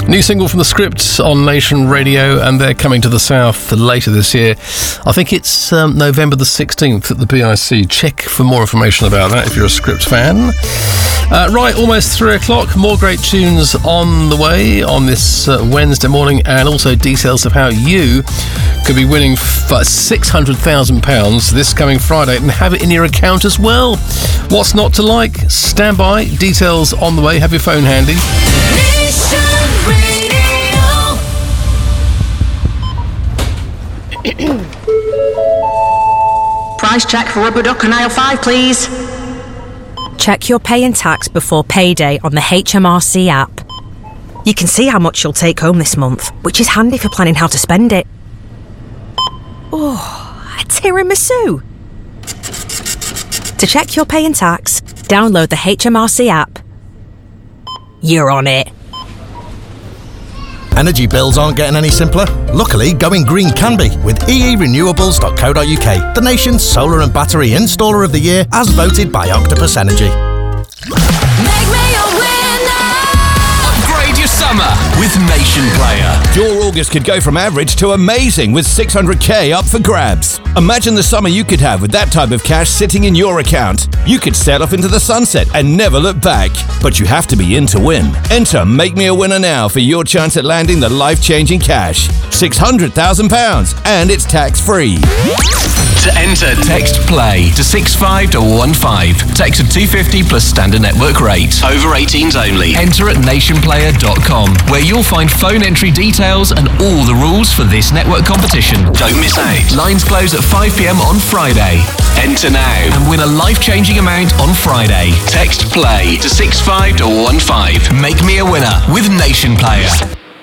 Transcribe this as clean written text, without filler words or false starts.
New single from The Script on Nation Radio, and they're coming to the South later this year. I think it's November the 16th at the BIC. Check for more information about that if you're a Script fan. Right, almost 3 o'clock. More great tunes on the way on this Wednesday morning, and also details of how you could be winning £600,000 this coming Friday and have it in your account as well. What's not to like? Stand by. Details on the way. Have your phone handy. Price check for rubber duck on aisle 5, please. Check your pay and tax before payday on the HMRC app. You can see how much you'll take home this month, which is handy for planning how to spend it. Oh, a tiramisu. To check your pay and tax, download the HMRC app. You're on it. Energy bills aren't getting any simpler. Luckily, going green can be with eerenewables.co.uk, the nation's solar and battery installer of the year, as voted by Octopus Energy. Upgrade your summer with Nation Player. Your August could go from average to amazing with 600k up for grabs. Imagine the summer you could have with that type of cash sitting in your account. You could sail off into the sunset and never look back. But you have to be in to win. Enter Make Me a Winner now for your chance at landing the life-changing cash. £600,000 and it's tax-free. To enter, text PLAY to 65215. Text at 250 plus standard network rate. Over 18s only. Enter at nationplayer.com, where you'll find phone entry details and all the rules for this network competition. Don't miss out. Lines close at 5 p.m. on Friday. Enter now and win a life-changing amount on Friday. Text PLAY to 65215. Make me a winner with Nation Player.